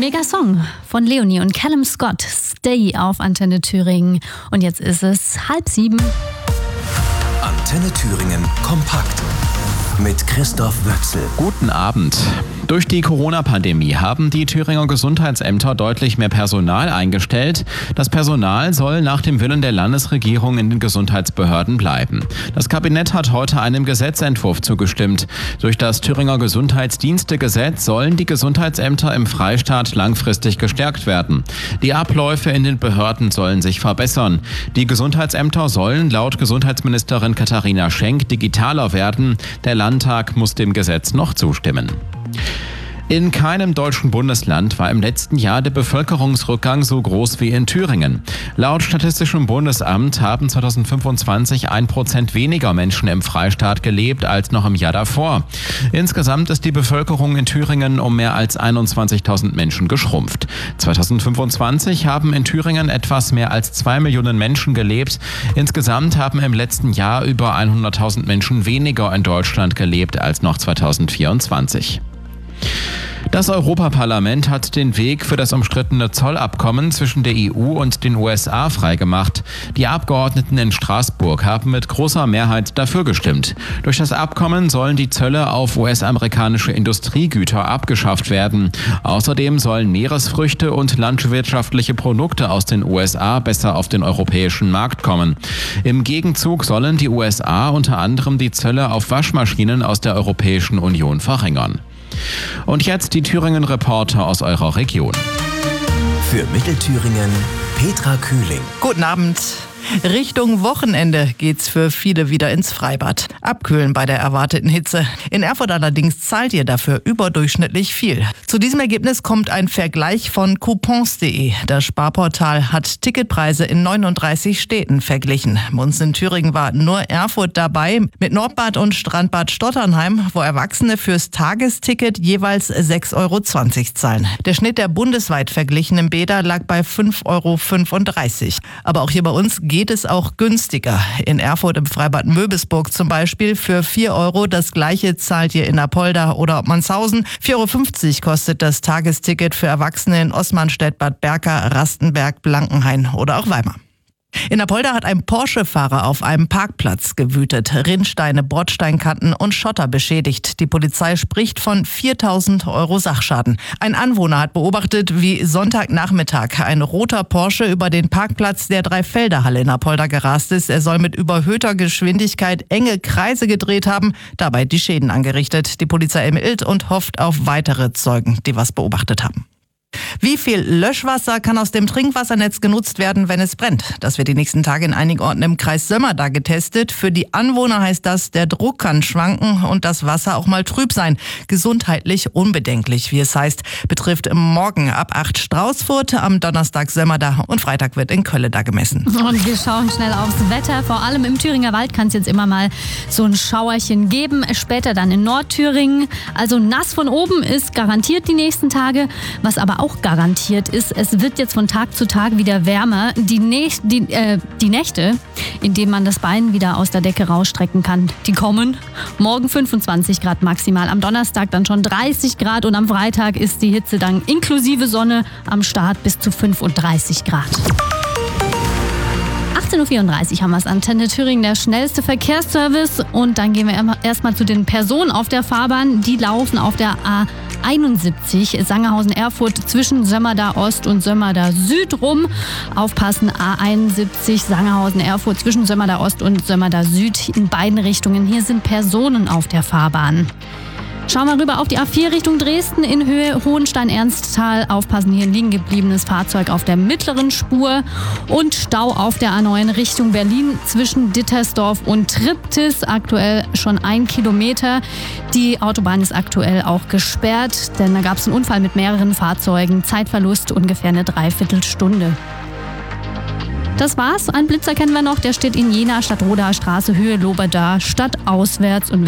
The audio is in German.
mega Song von Leonie und Callum Scott, Stay auf Antenne Thüringen. Und jetzt ist es 6:30. Antenne Thüringen kompakt mit Christoph Wöchsel. Guten Abend. Durch die Corona-Pandemie haben die Thüringer Gesundheitsämter deutlich mehr Personal eingestellt. Das Personal soll nach dem Willen der Landesregierung in den Gesundheitsbehörden bleiben. Das Kabinett hat heute einem Gesetzentwurf zugestimmt. Durch das Thüringer Gesundheitsdienstegesetz sollen die Gesundheitsämter im Freistaat langfristig gestärkt werden. Die Abläufe in den Behörden sollen sich verbessern. Die Gesundheitsämter sollen laut Gesundheitsministerin Katharina Schenk digitaler werden. Der Landtag muss dem Gesetz noch zustimmen. In keinem deutschen Bundesland war im letzten Jahr der Bevölkerungsrückgang so groß wie in Thüringen. Laut Statistischem Bundesamt haben 2025 1% weniger Menschen im Freistaat gelebt als noch im Jahr davor. Insgesamt ist die Bevölkerung in Thüringen um mehr als 21.000 Menschen geschrumpft. 2025 haben in Thüringen etwas mehr als 2 Millionen Menschen gelebt. Insgesamt haben im letzten Jahr über 100.000 Menschen weniger in Deutschland gelebt als noch 2024. Das Europaparlament hat den Weg für das umstrittene Zollabkommen zwischen der EU und den USA freigemacht. Die Abgeordneten in Straßburg haben mit großer Mehrheit dafür gestimmt. Durch das Abkommen sollen die Zölle auf US-amerikanische Industriegüter abgeschafft werden. Außerdem sollen Meeresfrüchte und landwirtschaftliche Produkte aus den USA besser auf den europäischen Markt kommen. Im Gegenzug sollen die USA unter anderem die Zölle auf Waschmaschinen aus der Europäischen Union verringern. Und jetzt die Thüringen-Reporter aus eurer Region. Für Mittelthüringen Petra Kühling. Guten Abend. Richtung Wochenende geht's für viele wieder ins Freibad. Abkühlen bei der erwarteten Hitze. In Erfurt allerdings zahlt ihr dafür überdurchschnittlich viel. Zu diesem Ergebnis kommt ein Vergleich von coupons.de. Das Sparportal hat Ticketpreise in 39 Städten verglichen. Bei uns in Thüringen war nur Erfurt dabei, mit Nordbad und Strandbad Stotternheim, wo Erwachsene fürs Tagesticket jeweils 6,20 € zahlen. Der Schnitt der bundesweit verglichenen Bäder lag bei 5,35 €. Aber auch hier bei uns geht es auch günstiger. In Erfurt im Freibad Möbisburg zum Beispiel für 4 €. Das gleiche zahlt ihr in Apolda oder Obmannshausen. 4,50 € kostet das Tagesticket für Erwachsene in Osmanstedt, Bad Berka, Rastenberg, Blankenhain oder auch Weimar. In Apolda hat ein Porsche-Fahrer auf einem Parkplatz gewütet, Rinnsteine, Bordsteinkanten und Schotter beschädigt. Die Polizei spricht von 4.000 € Sachschaden. Ein Anwohner hat beobachtet, wie Sonntagnachmittag ein roter Porsche über den Parkplatz der Dreifelderhalle in Apolda gerast ist. Er soll mit überhöhter Geschwindigkeit enge Kreise gedreht haben, dabei die Schäden angerichtet. Die Polizei ermittelt und hofft auf weitere Zeugen, die was beobachtet haben. Wie viel Löschwasser kann aus dem Trinkwassernetz genutzt werden, wenn es brennt? Das wird die nächsten Tage in einigen Orten im Kreis Sömmerda getestet. Für die Anwohner heißt das, der Druck kann schwanken und das Wasser auch mal trüb sein. Gesundheitlich unbedenklich, wie es heißt. Betrifft morgen ab 8 Straußfurt, am Donnerstag Sömmerda und Freitag wird in Kölleda gemessen. Und wir schauen schnell aufs Wetter. Vor allem im Thüringer Wald kann es jetzt immer mal so ein Schauerchen geben. Später dann in Nordthüringen. Also nass von oben ist garantiert die nächsten Tage. Was aber auch garantiert ist, es wird jetzt von Tag zu Tag wieder wärmer. Die Nächte, in denen man das Bein wieder aus der Decke rausstrecken kann, die kommen. Morgen 25 Grad maximal, am Donnerstag dann schon 30 Grad und am Freitag ist die Hitze dann inklusive Sonne am Start bis zu 35 Grad. 18:34 Uhr haben wir es. Antenne Thüringen, der schnellste Verkehrsservice. Und dann gehen wir erstmal zu den Personen auf der Fahrbahn. Die laufen auf der A71 Sangerhausen-Erfurt zwischen Sömmerda Ost und Sömmerda Süd rum. Aufpassen, A71 Sangerhausen-Erfurt zwischen Sömmerda Ost und Sömmerda Süd in beiden Richtungen. Hier sind Personen auf der Fahrbahn. Schauen wir rüber auf die A4 Richtung Dresden in Höhe Hohenstein-Ernsthal. Aufpassen, hier ein liegen gebliebenes Fahrzeug auf der mittleren Spur. Und Stau auf der A9 Richtung Berlin zwischen Dittersdorf und Triptis. Aktuell schon 1 Kilometer. Die Autobahn ist aktuell auch gesperrt, denn da gab es einen Unfall mit mehreren Fahrzeugen. Zeitverlust ungefähr eine Dreiviertelstunde. Das war's. Ein Blitzer kennen wir noch. Der steht in Jena, Stadtrodaer Straße, Höhe Loberda, stadtauswärts. Und